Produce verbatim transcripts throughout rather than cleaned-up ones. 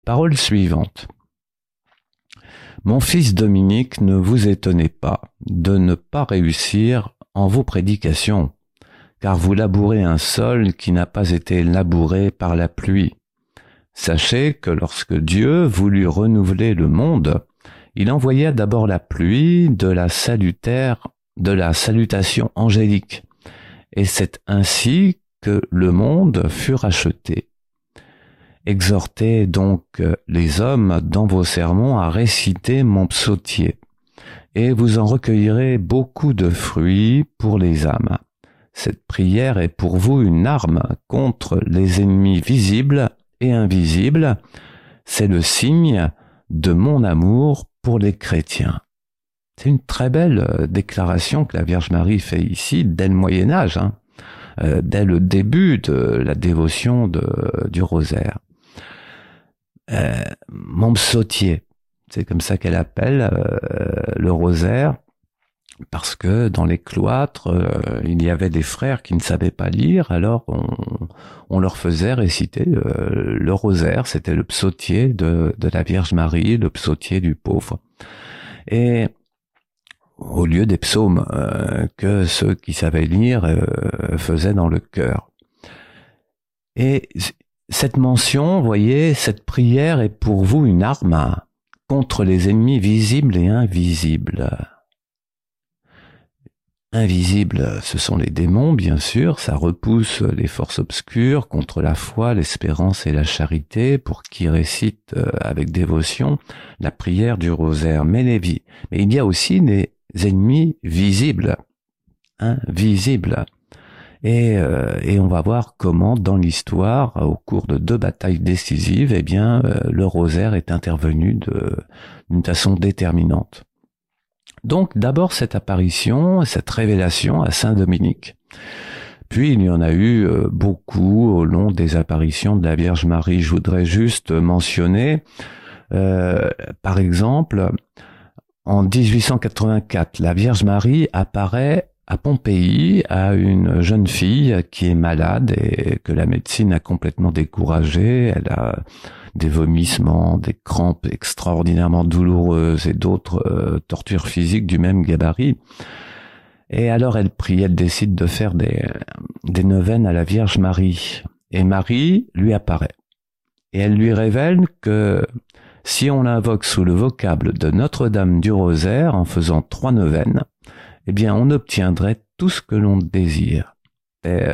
Parole suivante. Mon fils Dominique, ne vous étonnez pas de ne pas réussir en vos prédications, car vous labourez un sol qui n'a pas été labouré par la pluie. Sachez que lorsque Dieu voulut renouveler le monde, il envoya d'abord la pluie de la salutaire, de la salutation angélique, et c'est ainsi que le monde fut racheté. Exhortez donc les hommes dans vos sermons à réciter mon psautier, et vous en recueillerez beaucoup de fruits pour les âmes. Cette prière est pour vous une arme contre les ennemis visibles et invisibles. C'est le signe de mon amour pour les chrétiens. C'est une très belle déclaration que la Vierge Marie fait ici dès le Moyen-Âge, hein, euh, dès le début de la dévotion de, du rosaire. Euh, mon psautier, c'est comme ça qu'elle appelle euh, le rosaire, parce que dans les cloîtres, euh, il y avait des frères qui ne savaient pas lire, alors on, on leur faisait réciter euh, le rosaire, c'était le psautier de, de la Vierge Marie, le psautier du pauvre. Et au lieu des psaumes euh, que ceux qui savaient lire euh, faisaient dans le cœur. Et cette mention, vous voyez, cette prière est pour vous une arme contre les ennemis visibles et invisibles. Invisibles, ce sont les démons, bien sûr, ça repousse les forces obscures contre la foi, l'espérance et la charité, pour qui récitent avec dévotion la prière du rosaire. Mais, les vi- mais il y a aussi des ennemis visibles, invisibles. Et, euh, et on va voir comment, dans l'histoire, au cours de deux batailles décisives, eh bien, euh, le rosaire est intervenu de, d'une façon déterminante. Donc, d'abord cette apparition, cette révélation à Saint Dominique. Puis, il y en a eu euh, beaucoup au long des apparitions de la Vierge Marie. Je voudrais juste mentionner, euh, par exemple, en dix-huit cent quatre-vingt-quatre, la Vierge Marie apparaît à Pompéi à une jeune fille qui est malade et que la médecine a complètement découragée. Elle a des vomissements, des crampes extraordinairement douloureuses et d'autres euh, tortures physiques du même gabarit. Et alors elle prie, elle décide de faire des, des neuvaines à la Vierge Marie. Et Marie lui apparaît. Et elle lui révèle que si on l'invoque sous le vocable de Notre-Dame du Rosaire en faisant trois neuvaines, eh bien, on obtiendrait tout ce que l'on désire. Et euh,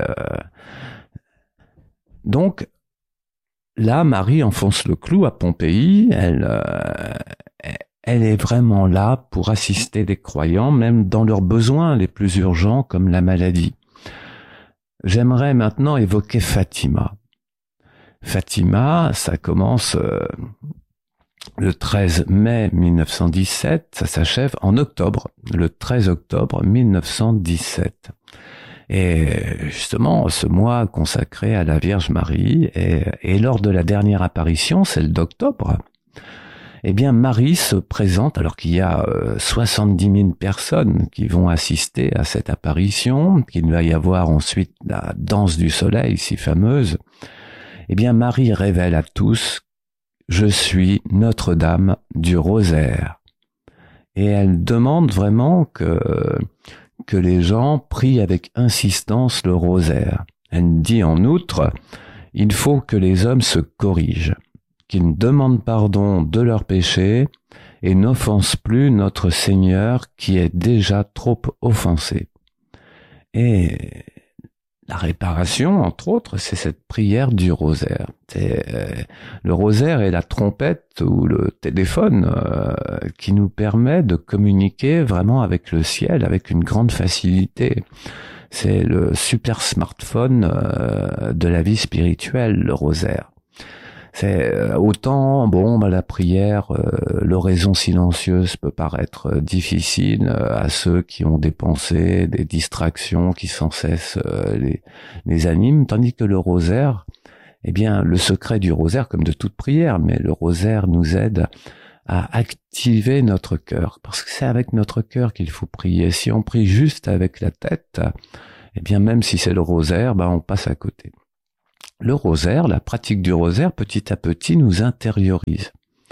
donc, là, Marie enfonce le clou à Pompéi. Elle, euh, elle est vraiment là pour assister les croyants, même dans leurs besoins les plus urgents, comme la maladie. J'aimerais maintenant évoquer Fatima. Fatima, ça commence euh, le treize mai mille neuf cent dix-sept, ça s'achève en octobre, le treize octobre mille neuf cent dix-sept. Et justement, ce mois consacré à la Vierge Marie, et, et lors de la dernière apparition, celle d'octobre, eh bien Marie se présente, alors qu'il y a euh, soixante-dix mille personnes qui vont assister à cette apparition, qu'il va y avoir ensuite la danse du soleil, si fameuse. Eh bien Marie révèle à tous: je suis Notre-Dame du Rosaire. Et elle demande vraiment que, que les gens prient avec insistance le rosaire. Elle dit en outre, il faut que les hommes se corrigent, qu'ils demandent pardon de leurs péchés et n'offensent plus notre Seigneur qui est déjà trop offensé. Et la réparation, entre autres, c'est cette prière du rosaire. C'est, euh, le rosaire est la trompette ou le téléphone euh, qui nous permet de communiquer vraiment avec le ciel, avec une grande facilité. C'est le super smartphone euh, de la vie spirituelle, le rosaire. C'est euh, autant, bon, bah, la prière, euh, l'oraison silencieuse peut paraître euh, difficile euh, à ceux qui ont des pensées, des distractions qui sans cesse euh, les, les animent, tandis que le rosaire, eh bien, le secret du rosaire, comme de toute prière, mais le rosaire nous aide à activer notre cœur, parce que c'est avec notre cœur qu'il faut prier. Si on prie juste avec la tête, eh bien, même si c'est le rosaire, bah, on passe à côté. le rosaire, la pratique du rosaire, petit à petit, nous intériorise.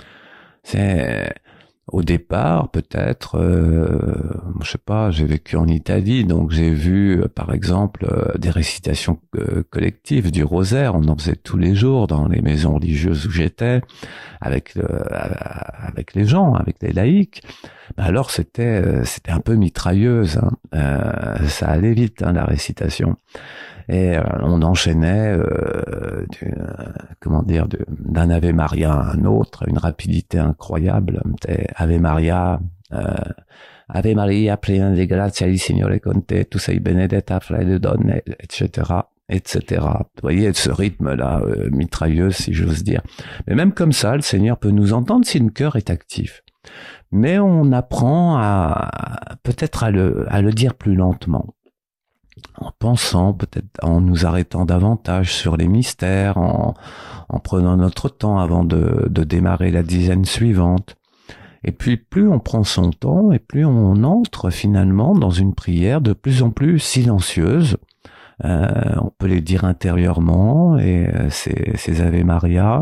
C'est au départ, peut-être, euh, je sais pas, j'ai vécu en Italie, donc j'ai vu, par exemple, euh, des récitations euh, collectives du rosaire. On en faisait tous les jours dans les maisons religieuses où j'étais, avec euh, avec les gens, avec les laïcs. Ben alors c'était euh, c'était un peu mitrailleuse, hein. Euh, ça allait vite, hein, la récitation. Et euh, on enchaînait, euh, du, euh, comment dire, de, d'un Ave Maria à un autre, à une rapidité incroyable. Ave Maria, euh, Ave Maria, plena di grazia, il Signore è con te, tu sei benedetta fra le donne, et cetera, et cetera. Vous voyez, ce rythme-là, euh, mitrailleux, si j'ose dire. Mais même comme ça, le Seigneur peut nous entendre si le cœur est actif. Mais on apprend à peut-être à le, à le dire plus lentement, en pensant, peut-être en nous arrêtant davantage sur les mystères, en, en prenant notre temps avant de, de démarrer la dizaine suivante. Et puis plus on prend son temps, et plus on entre finalement dans une prière de plus en plus silencieuse. Euh, on peut les dire intérieurement, et euh, c'est, c'est Ave Maria.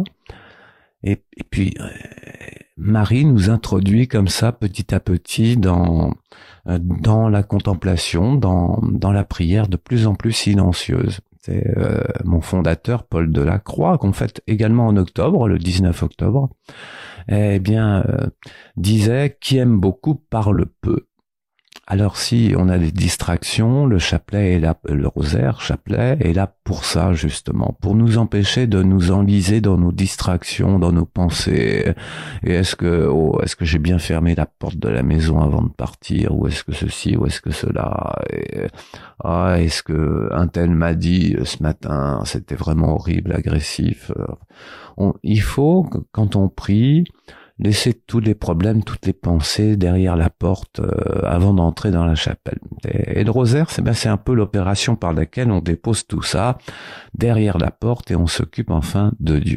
Et, et puis euh, Marie nous introduit comme ça petit à petit dans dans la contemplation, dans dans la prière de plus en plus silencieuse. C'est euh, mon fondateur Paul Delacroix, qu'on fête également en octobre, le dix-neuf octobre, eh bien euh, disait: qui aime beaucoup parle peu. Alors si on a des distractions, le chapelet est là, le rosaire, chapelet est là pour ça justement, pour nous empêcher de nous enliser dans nos distractions, dans nos pensées. Et est-ce que oh, est-ce que j'ai bien fermé la porte de la maison avant de partir, ou est-ce que ceci, ou est-ce que cela, et, ah, est-ce que un tel m'a dit ce matin, c'était vraiment horrible, agressif. On, il faut, quand on prie, laisser tous les problèmes, toutes les pensées derrière la porte euh, avant d'entrer dans la chapelle. Et, et le rosaire, c'est ben c'est un peu l'opération par laquelle on dépose tout ça derrière la porte et on s'occupe enfin de Dieu.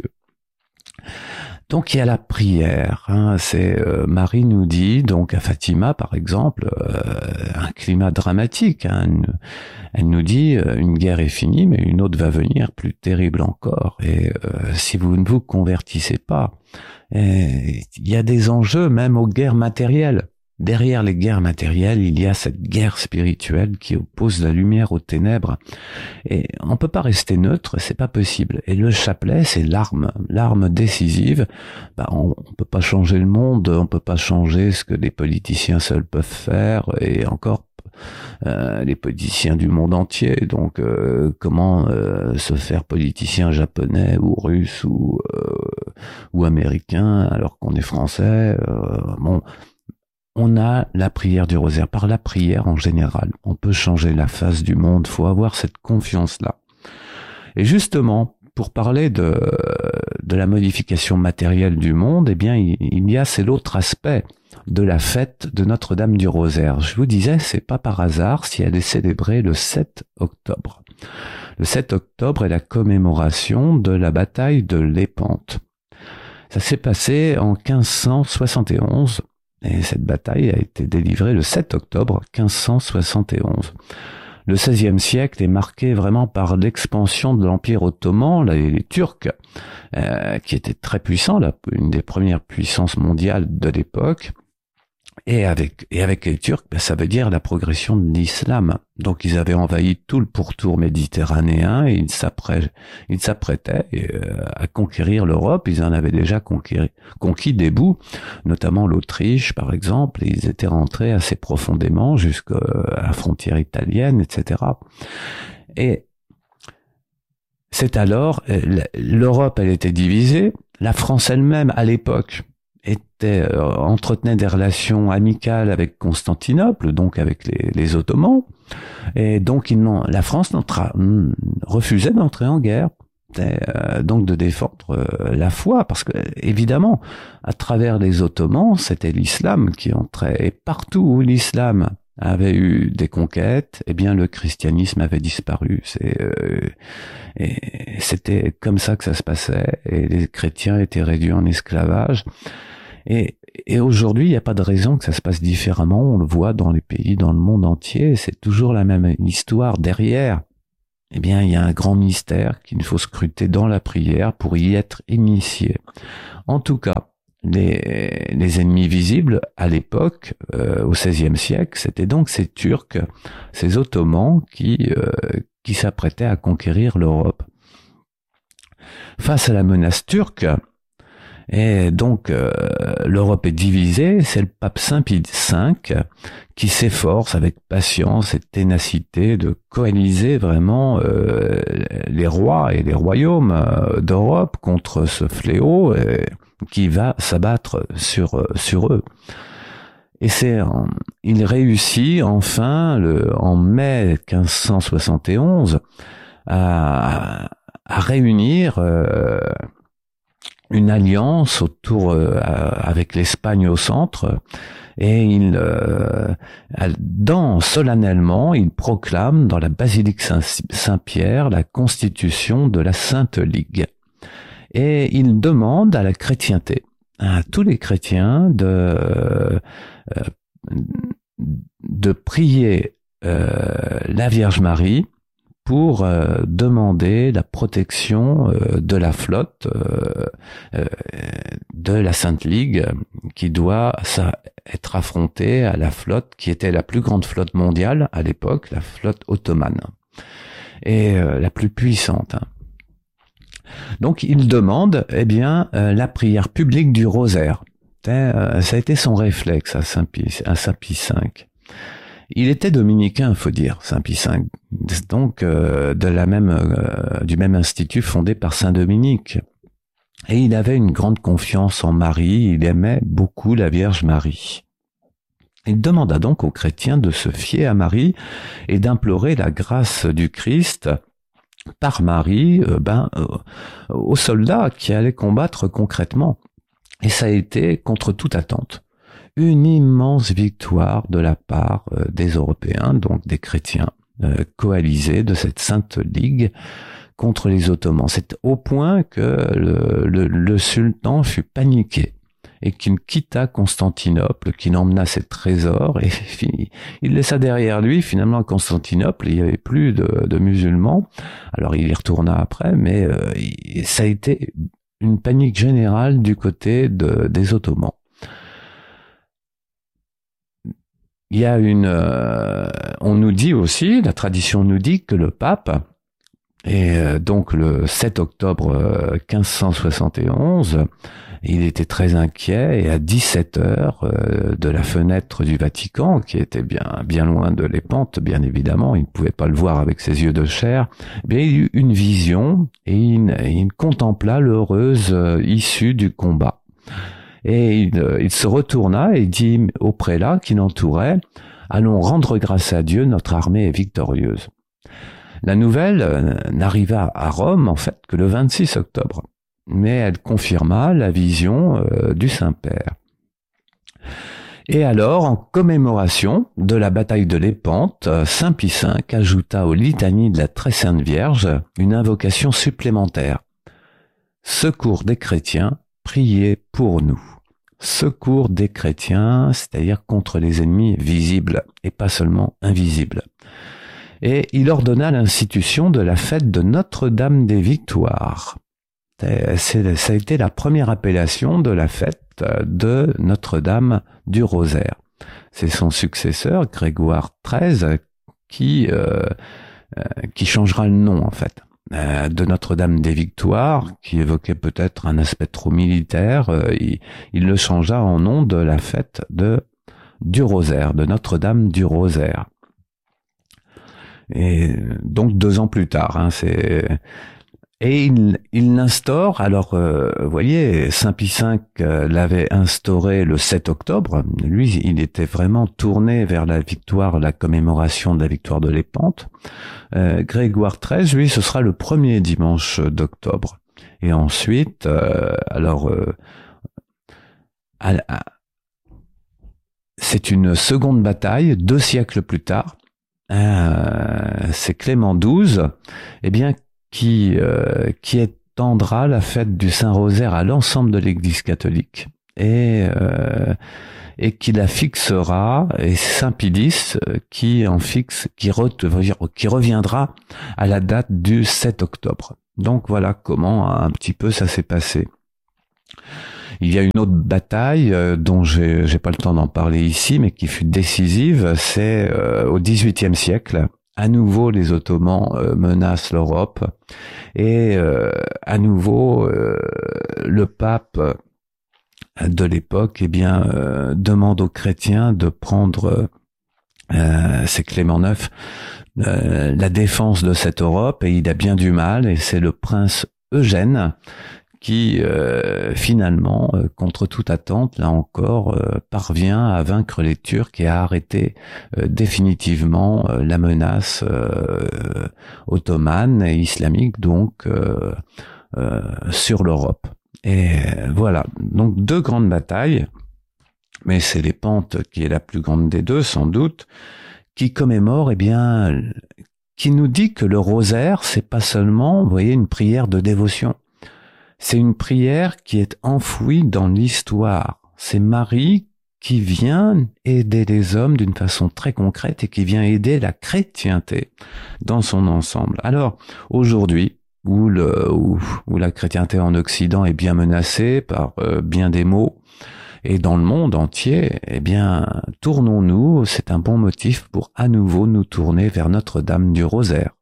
Donc il y a la prière, hein, c'est euh, Marie nous dit donc à Fatima par exemple, euh, un climat dramatique, hein, une, elle nous dit euh, une guerre est finie mais une autre va venir plus terrible encore, et euh, si vous ne vous convertissez pas, et il y a des enjeux même aux guerres matérielles. Derrière les guerres matérielles, il y a cette guerre spirituelle qui oppose la lumière aux ténèbres. Et on peut pas rester neutre, c'est pas possible. Et le chapelet, c'est l'arme, l'arme décisive. Bah, on, on peut pas changer le monde, on peut pas changer ce que les politiciens seuls peuvent faire, et encore euh, les politiciens du monde entier. Donc, euh, comment euh, se faire politicien japonais ou russe ou euh, ou américain alors qu'on est français? euh, Bon. On a la prière du rosaire. Par la prière en général, on peut changer la face du monde. Faut avoir cette confiance-là. Et justement, pour parler de, de la modification matérielle du monde, eh bien, il, il y a, c'est l'autre aspect de la fête de Notre-Dame du Rosaire. Je vous disais, c'est pas par hasard si elle est célébrée le sept octobre. Le sept octobre est la commémoration de la bataille de Lépante. Ça s'est passé en quinze cent soixante et onze. Et cette bataille a été délivrée le sept octobre quinze cent soixante et onze. Le seizième siècle est marqué vraiment par l'expansion de l'Empire ottoman, les, les Turcs, euh, qui étaient très puissants, là, une des premières puissances mondiales de l'époque. Et avec, et avec les Turcs, ben, ça veut dire la progression de l'islam. Donc ils avaient envahi tout le pourtour méditerranéen et ils s'apprêtaient, ils s'apprêtaient euh, à conquérir l'Europe. Ils en avaient déjà conquis, conquis des bouts, notamment l'Autriche par exemple, et ils étaient rentrés assez profondément jusqu'à la frontière italienne, et cetera. Et c'est alors, l'Europe elle était divisée, la France elle-même à l'époque était, euh, entretenait des relations amicales avec Constantinople, donc avec les, les Ottomans, et donc ils n'ont, la France n'entra, refusait d'entrer en guerre, et, euh, donc de défendre euh, la foi, parce que évidemment, à travers les Ottomans, c'était l'islam qui entrait, et partout où l'islam avait eu des conquêtes, eh bien le christianisme avait disparu. C'est, euh, et c'était comme ça que ça se passait, et les chrétiens étaient réduits en esclavage. Et, et aujourd'hui, il n'y a pas de raison que ça se passe différemment. On le voit dans les pays, dans le monde entier. C'est toujours la même histoire derrière. eh bien, il y a un grand mystère qu'il faut scruter dans la prière pour y être initié. En tout cas, les, les ennemis visibles à l'époque, euh, au seizième siècle, c'était donc ces Turcs, ces Ottomans qui, euh, qui s'apprêtaient à conquérir l'Europe. Face à la menace turque, et donc euh, l'Europe est divisée, c'est le pape Saint Pie cinq qui s'efforce avec patience et ténacité de coaliser vraiment euh, les rois et les royaumes euh, d'Europe contre ce fléau euh, qui va s'abattre sur sur eux. Et c'est il réussit enfin le, en mai quinze cent soixante et onze à, à réunir euh, une alliance autour euh, avec l'Espagne au centre, et il euh, dans solennellement il proclame dans la basilique Saint-Pierre la constitution de la Sainte Ligue, et il demande à la chrétienté, à tous les chrétiens de euh, de prier euh, la Vierge Marie pour euh, demander la protection euh, de la flotte euh, euh, de la Sainte Ligue, qui doit ça, être affrontée à la flotte qui était la plus grande flotte mondiale à l'époque, la flotte ottomane, et euh, la plus puissante. Donc il demande eh bien euh, la prière publique du rosaire. Euh, ça a été son réflexe à Saint Pie, à Saint Pie cinq. Il était dominicain, faut dire, Saint Pie cinq, donc euh, de la même, euh, du même institut fondé par Saint Dominique. Et il avait une grande confiance en Marie, il aimait beaucoup la Vierge Marie. Il demanda donc aux chrétiens de se fier à Marie et d'implorer la grâce du Christ par Marie euh, ben, euh, aux soldats qui allaient combattre concrètement. Et ça a été contre toute attente une immense victoire de la part euh, des Européens, donc des chrétiens euh, coalisés de cette Sainte Ligue contre les Ottomans. C'est au point que le, le, le sultan fut paniqué et qu'il quitta Constantinople, qu'il emmena ses trésors et il laissa derrière lui, finalement, à Constantinople, il n'y avait plus de, de musulmans. Alors il y retourna après, mais euh, ça a été une panique générale du côté de, des Ottomans. Il y a une, euh, on nous dit aussi, la tradition nous dit que le pape, et euh, donc le sept octobre euh, quinze cent soixante et onze, il était très inquiet, et à dix-sept heures euh, de la fenêtre du Vatican, qui était bien bien loin de Lépante, bien évidemment, il ne pouvait pas le voir avec ses yeux de chair, eh bien, il eut une vision et il, il contempla l'heureuse euh, issue du combat. Et il, il se retourna et dit au prélat qui l'entourait, « Allons rendre grâce à Dieu, notre armée est victorieuse. » La nouvelle euh, n'arriva à Rome, en fait, que le vingt-six octobre. Mais elle confirma la vision euh, du Saint-Père. Et alors, en commémoration de la bataille de Lépante, Saint Pie cinq ajouta aux litanies de la Très Sainte Vierge une invocation supplémentaire. « Secours des chrétiens, priez pour nous. » Secours des chrétiens, c'est-à-dire contre les ennemis visibles et pas seulement invisibles. Et il ordonna l'institution de la fête de Notre-Dame des Victoires. C'est, ça a été la première appellation de la fête de Notre-Dame du Rosaire. C'est son successeur, Grégoire treize, qui, euh, euh, qui changera le nom, en fait. Euh, de Notre-Dame des Victoires, qui évoquait peut-être un aspect trop militaire, euh, il, il le changea en nom de la fête de du Rosaire, de Notre-Dame du Rosaire. Et donc deux ans plus tard, hein, c'est et il, il l'instaure. Alors, euh, vous voyez, Saint Pie cinq euh, l'avait instauré le sept octobre. Lui, il était vraiment tourné vers la victoire, la commémoration de la victoire de Lépante. Euh, Grégoire treize, lui, ce sera le premier dimanche d'octobre. Et ensuite, euh, alors, euh, à, à, c'est une seconde bataille, deux siècles plus tard. Euh, c'est Clément douze, eh bien, qui, euh, qui étendra la fête du Saint-Rosaire à l'ensemble de l'Église catholique. et euh, et qui la fixera, et Saint Pilice qui en fixe, qui, re, qui reviendra à la date du sept octobre. Donc voilà comment un petit peu ça s'est passé. Il y a une autre bataille euh, dont j'ai, j'ai pas le temps d'en parler ici, mais qui fut décisive, c'est euh, au dix-huitième siècle. À nouveau, les Ottomans euh, menacent l'Europe, et euh, à nouveau, euh, le pape de l'époque, eh bien, euh, demande aux chrétiens de prendre, euh, c'est Clément neuf, euh, la défense de cette Europe, et il a bien du mal, et c'est le prince Eugène qui, euh, finalement, euh, contre toute attente, là encore, euh, parvient à vaincre les Turcs et à arrêter euh, définitivement euh, la menace euh, ottomane et islamique, donc, euh, euh, sur l'Europe. Et voilà, donc deux grandes batailles, mais c'est l'Épante qui est la plus grande des deux, sans doute, qui commémore, eh bien, qui nous dit que le rosaire, c'est pas seulement, vous voyez, une prière de dévotion. C'est une prière qui est enfouie dans l'histoire. C'est Marie qui vient aider les hommes d'une façon très concrète et qui vient aider la chrétienté dans son ensemble. Alors, aujourd'hui, où, le, où, où la chrétienté en Occident est bien menacée par euh, bien des maux, et dans le monde entier, eh bien, tournons-nous, c'est un bon motif pour à nouveau nous tourner vers Notre-Dame du Rosaire.